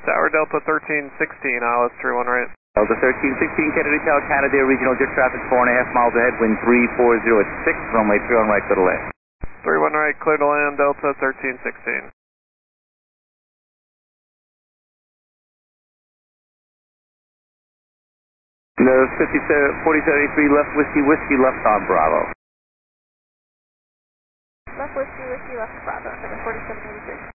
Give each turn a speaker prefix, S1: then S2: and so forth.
S1: Tower Delta 1316, ILS 31 right.
S2: Delta 1316, Kennedy Tower, Canada, regional jet traffic 4.5 miles ahead, wind 340 at 6, runway 31 right, clear to land.
S1: 31 right, clear to land, Delta 1316.
S2: No, 4073 left whiskey, left on Bravo.
S3: Left whiskey, left Bravo, 4783.